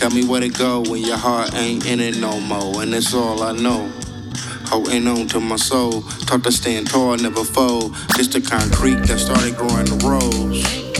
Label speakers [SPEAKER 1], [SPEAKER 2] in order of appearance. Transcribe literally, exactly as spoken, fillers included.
[SPEAKER 1] Tell me where to go when your heart ain't in it no more. And that's all I know. Holding on to my soul. Taught to stand tall, never fold. Just the concrete that started growing the rose.